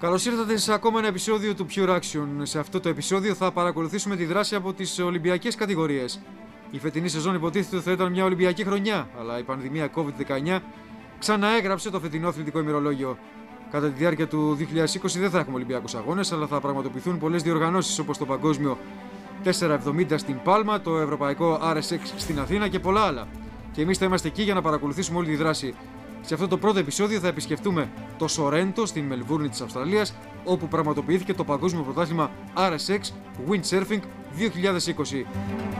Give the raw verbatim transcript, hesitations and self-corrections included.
Καλώς ήρθατε σε ακόμα ένα επεισόδιο του Pure Action. Σε αυτό το επεισόδιο θα παρακολουθήσουμε τη δράση από τις Ολυμπιακές κατηγορίες. Η φετινή σεζόν υποτίθεται ότι θα ήταν μια Ολυμπιακή χρονιά, αλλά η πανδημία κόβιντ δεκαεννιά ξαναέγραψε το φετινό αθλητικό ημερολόγιο. Κατά τη διάρκεια του δύο χιλιάδες είκοσι δεν θα έχουμε Ολυμπιακούς αγώνες, αλλά θα πραγματοποιηθούν πολλές διοργανώσεις όπως το Παγκόσμιο τετρακόσια εβδομήντα στην Πάλμα, το Ευρωπαϊκό αρ ες εξ στην Αθήνα και πολλά άλλα. Και εμείς θα είμαστε εκεί για να παρακολουθήσουμε όλη τη δράση. Σε αυτό το πρώτο επεισόδιο θα επισκεφτούμε το Σορέντο στην Μελβούρνη της Αυστραλίας, όπου πραγματοποιήθηκε το Παγκόσμιο Πρωτάθλημα αρ ες εξ Windsurfing δύο χιλιάδες είκοσι.